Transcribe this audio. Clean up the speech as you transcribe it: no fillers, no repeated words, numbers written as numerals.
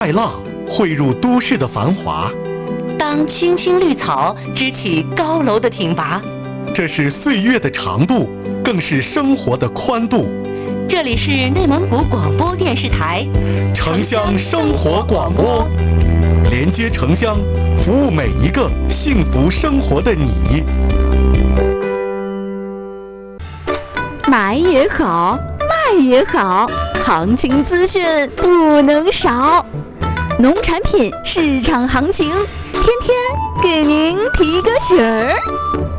麦浪汇入都市的繁华， 当青青绿草支起高楼的挺拔， 这是岁月的长度，更是生活的宽度。 这里是内蒙古广播电视台城乡生活广播，连接城乡，服务每一个幸福生活的你。 买也好，卖也好，行情资讯不能少。农产品市场行情，天天给您提个醒儿。